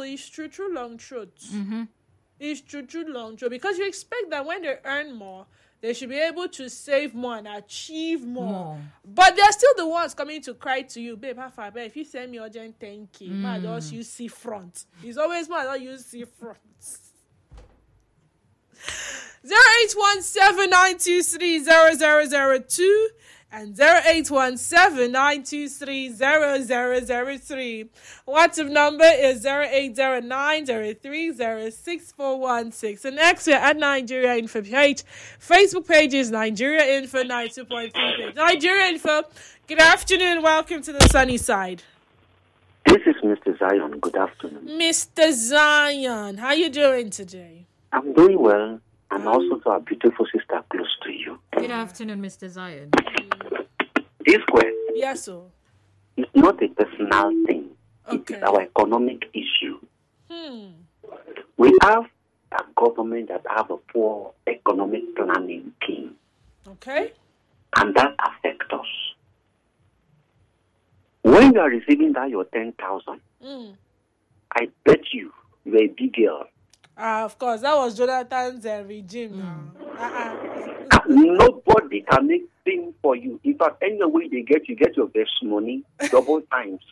people is true long truth. It's true long truth, because you expect that when they earn more, they should be able to save more and achieve more. But they're still the ones coming to cry to you, babe, half a if you send me urgent 10K, man, just use see front. It's always man, don't use see front. 0817-923-0002 and 0817-923-0003. WhatsApp number is 0809-030-6416. And X at Nigeria Info page. Facebook page is Nigeria Info 92.3 page. Nigeria Info, good afternoon. Welcome to the sunny side. This is Mr. Zion. Good afternoon. Mr. Zion, how you doing today? I'm doing well. And also to our beautiful sister close to you. Good afternoon, Mr. Zion. This question Yes, sir. is not a personal thing. Okay. It's our economic issue. We have a government that have a poor economic planning team. Okay. And that affects us. When you are receiving that your 10,000, I bet you're a big girl. Of course, that was Jonathan's regime now. Nobody can make things for you. In fact, any way they get, you get your best money double times.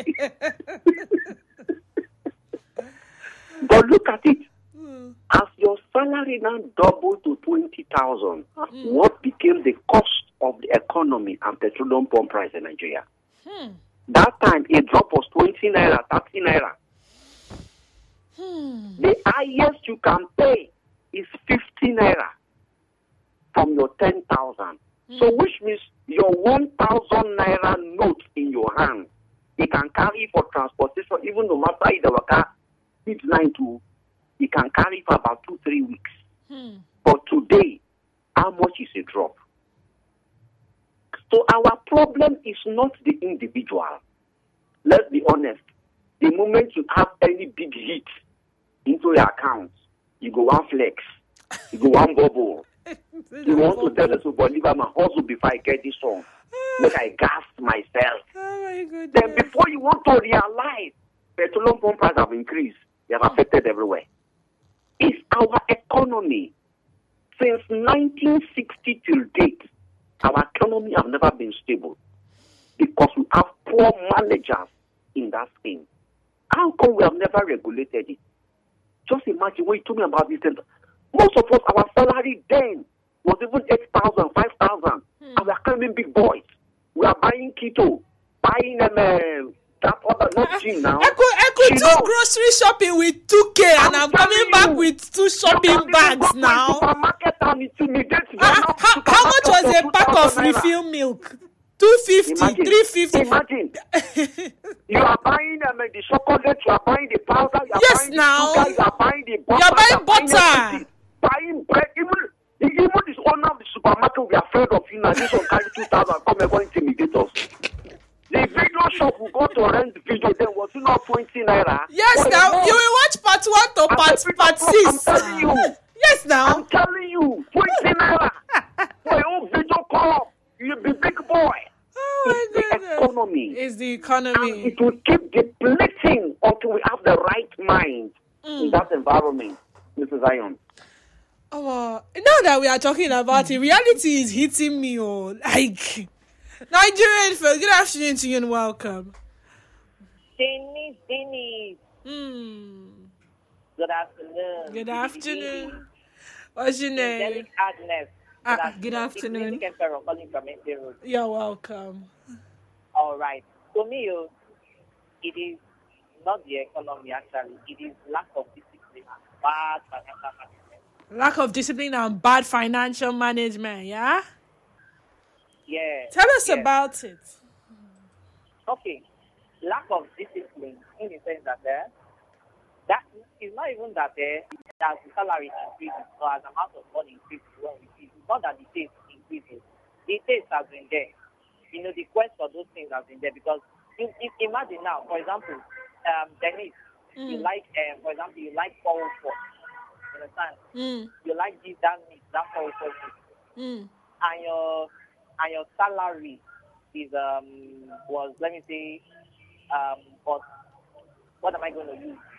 But look at it. As your salary now doubled to 20,000, what became the cost of the economy and petroleum pump price in Nigeria? That time, a drop was 20 naira, 30 naira. The highest you can pay is 50 naira from your 10,000. So which means your 1,000 naira note in your hand, it can carry for transportation, even no matter if the worker is 9 it can carry for about 2-3 weeks. But today, how much is a drop? So our problem is not the individual. Let's be honest. The moment you have any big hit into your account, you go one flex, you go one bubble. You want to tell us about leave my hustle before I get this song. Like I gassed myself. Oh my goodness. Then before you want to realize petroleum pump prices have increased, they have affected everywhere. It's our economy. Since 1960 till date, our economy have never been stable because we have poor managers in that scheme. How come we have never regulated it? Just imagine when you told me about this. Most of us, our salary then was even 8,000, 5,000. And we are coming big boys. We are buying keto, buying that other not gym now. I could do grocery shopping with 2K and I'm coming back with 2 shopping bags now. How much was a pack of refill milk? 250, 350. Imagine. You are buying the chocolate, you are buying the powder, you are buying the sugar, you are buying the butter. You are buying butter. Buying bread. Even this owner of the supermarket will be afraid of you now. This will carry 2,000 come and go intimidate us. The video shop will go to rent video, then was it not 20 naira? Yes, now you will watch part 1 to part 6. I'm telling you. Yes, now. I'm telling you, 20 naira. For your own video call, you'll be big boy. Oh my goodness. The economy. It's the economy. And it will keep depleting until we have the right mind in that environment, Mr. Zion. Oh, now that we are talking about it, reality is hitting me. Like, Nigerian folks, good afternoon to you and welcome. Dennis. Good afternoon. Good afternoon. What's your name? Angelic Agnes. Good afternoon. Calling from Road. You're welcome. All right. To me, it is not the economy, actually. It is lack of discipline and bad financial management. Lack of discipline and bad financial management, yeah? Yeah. Tell us about it. Okay. Lack of discipline in the sense that that is not even that as the salary increases or as the amount of money increases when we see. It's not that the taste increases. The taste has been there. You know, the quest for those things has been there because you imagine now, for example, Dennis, you like, for example, you like 404. You understand? You like this, that mix, that 404 mix. And your salary is was, let me say, but what am I going to use?